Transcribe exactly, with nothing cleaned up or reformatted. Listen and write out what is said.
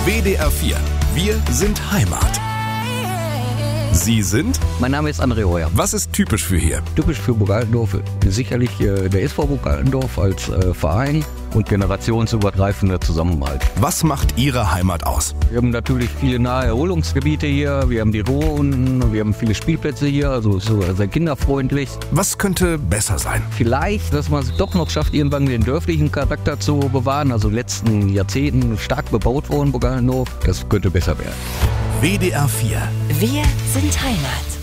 W D R vier. Wir sind Heimat. Sie sind? Mein Name ist André Heuer. Was ist typisch für hier? Typisch für Burg Altendorf sicherlich äh, der S V Burg Altendorf als äh, Verein und generationsübergreifender Zusammenhalt. Was macht Ihre Heimat aus? Wir haben natürlich viele nahe Erholungsgebiete hier, wir haben die Ruhr unten, wir haben viele Spielplätze hier, also ist so sehr kinderfreundlich. Was könnte besser sein? Vielleicht, dass man es doch noch schafft, irgendwann den dörflichen Charakter zu bewahren, also in den letzten Jahrzehnten stark bebaut worden, Burg Altendorf. Das könnte besser werden. W D R vier. Wir sind Heimat.